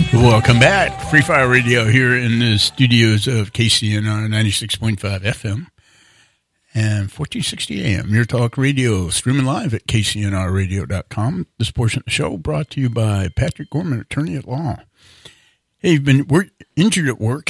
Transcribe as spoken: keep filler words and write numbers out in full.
Welcome back. Free Fire Radio here in the studios of K C N R ninety-six point five F M and fourteen sixty A M. Your Talk Radio, streaming live at K C N R radio dot com. This portion of the show brought to you by Patrick Gorman, attorney at law. Hey, you've been we're injured at work,